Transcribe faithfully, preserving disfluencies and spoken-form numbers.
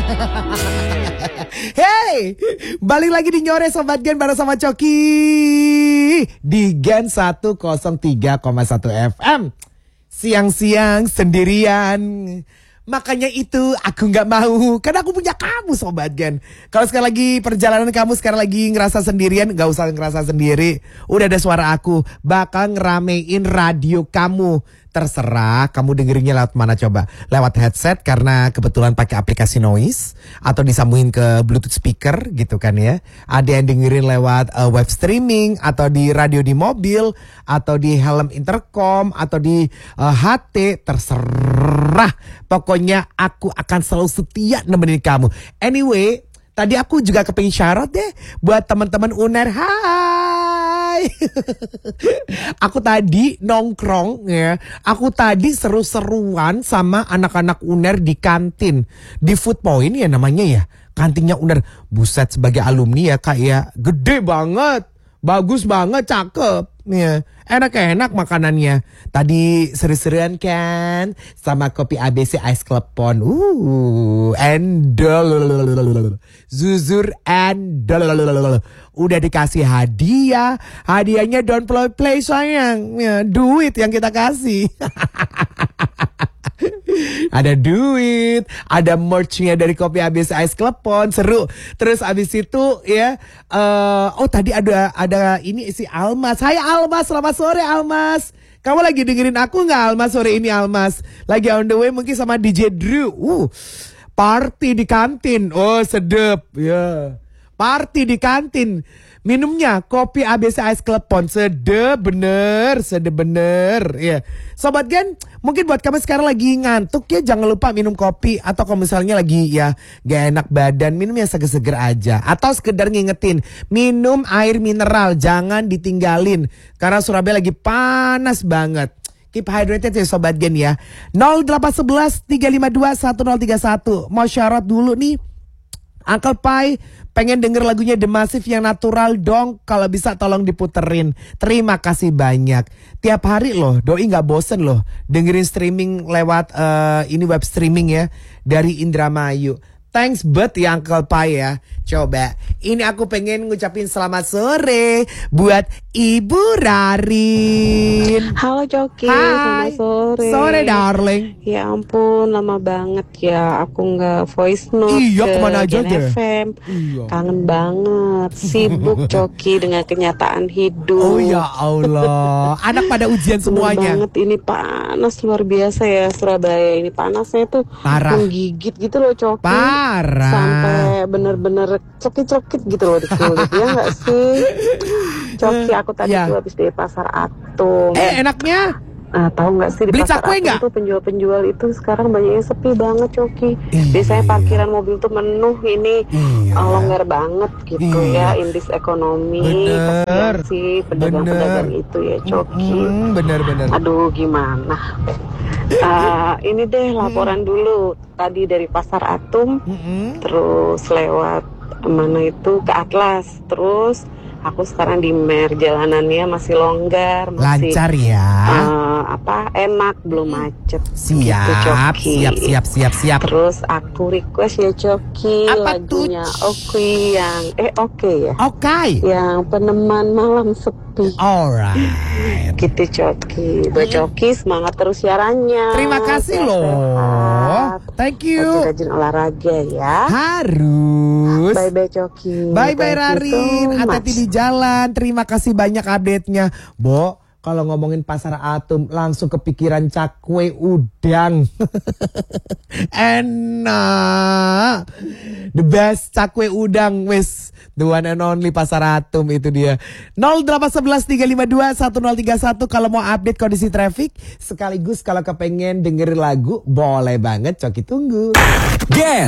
Hey, balik lagi di Nyore Sobat Gen bareng sama Coki di Gen seratus tiga koma satu F M. Siang-siang sendirian, makanya itu aku gak mau, karena aku punya kamu Sobat Gen. Kalau sekarang lagi perjalanan kamu sekarang lagi ngerasa sendirian, gak usah ngerasa sendiri. Udah ada suara aku, bakal ngeramein radio kamu. Terserah kamu dengerinnya lewat mana coba. Lewat headset karena kebetulan pakai aplikasi Noise, atau disambungin ke Bluetooth speaker gitu kan ya. Ada yang dengerin lewat uh, web streaming, atau di radio di mobil, atau di helm intercom, atau di uh, H T. Terserah. Pokoknya aku akan selalu setia nemenin kamu. Anyway, tadi aku juga kepengin syarat deh buat teman-teman U N E R. Hai. Aku tadi nongkrong ya. Aku tadi seru-seruan sama anak-anak U N E R di kantin. Di Food Point ya namanya ya. Kantinnya U N E R. Buset, sebagai alumni ya Kak ya. Gede banget. Bagus banget, cakep. Ya, enak-enak makanannya. Tadi seru-seruan kan sama kopi A B C Ice Klepon. Uh, endol. Zuzur endol. Udah dikasih hadiah. Hadiahnya don't play play sayang. Ya, duit yang kita kasih. Ada duit, ada merchnya dari kopi A B C Ice Klepon, seru. Terus abis itu ya, uh, oh tadi ada ada ini si Almas. Hai Almas, selamat sore Almas. Kamu lagi dengerin aku nggak Almas sore ini Almas? Lagi on the way mungkin sama D J Drew. Uh, party di kantin. Oh sedep ya. Yeah. Party di kantin. Minumnya kopi A B C Ice Klepon. Sedep bener, sedep bener ya. Sobat Gen, mungkin buat kamu sekarang lagi ngantuk ya, jangan lupa minum kopi. Atau kalau misalnya lagi ya gak enak badan, minum yang seger-seger aja. Atau sekedar ngingetin, minum air mineral, jangan ditinggalin. Karena Surabaya lagi panas banget. Keep hydrated ya Sobat Gen ya. nol delapan satu satu tiga lima dua satu nol tiga satu. Mau syarat dulu nih. Uncle Pai pengen denger lagunya The Massive yang natural dong. Kalau bisa tolong diputerin. Terima kasih banyak. Tiap hari loh Doi gak bosen loh dengerin streaming lewat uh, ini web streaming ya dari Indramayu. Thanks bet ya Uncle Pai ya. Coba ini aku pengen ngucapin selamat sore buat Ibu Rarin. Halo Coki, Hai. selamat sore. Sore darling. Ya ampun, lama banget ya aku nggak voice note. Iya, ke kemana aja Gen deh. F M. Iya. Kangen banget, sibuk Coki dengan kenyataan hidup. Oh ya Allah, anak pada ujian Bener semuanya. banget, ini panas luar biasa ya Surabaya. Ini panasnya tuh Parah. menggigit gitu loh Coki. Parah. Sampai bener-bener cekit-cekit gitu loh di kulit. Ya nggak sih? Coki, aku tadi Ya. tuh habis dari pasar Atom. Eh enaknya Nah, tahu nggak sih di beli pasar cakwe Atom nggak? tuh penjual-penjual itu sekarang banyak yang sepi banget Coki. Iya. Biasanya parkiran mobil tuh penuh, ini Iya. uh, longgar banget gitu Iya. ya, indeks ekonomi. Bener. Kasihan sih pedagang-pedagang Bener. itu ya Coki. Hmm, benar-benar. Aduh gimana? Uh, ini deh laporan dulu tadi dari pasar Atom, Mm-mm. terus lewat mana itu ke Atlas, terus aku sekarang di Mer, jalanannya masih longgar, masih Lancar ya. uh, apa enak, belum macet. Gitu, Siap, Coki. siap, siap, siap, siap. Terus aku request ya Coki Apa tuh? lagunya Oke yang eh oke ya, Oke. yang peneman malam sepi. Alright. Gitu Coki. Buat Coki semangat terus siarannya. Terima kasih loh. Sehat-sehat. Thank you. Rajin-rajin olahraga ya. Harus. Bye bye Coki. Bye bye Thank you so Rarin. Hati-hati much. di jalan. Terima kasih banyak update-nya. Bo, kalau ngomongin pasar Atom langsung kepikiran cakwe udang. Enak. The best cakwe udang wis. The one and only pasar Atom itu dia. nol delapan satu satu tiga lima dua satu nol tiga satu kalau mau update kondisi traffic. Sekaligus kalau kepengen dengerin lagu boleh banget Coki tunggu. Gen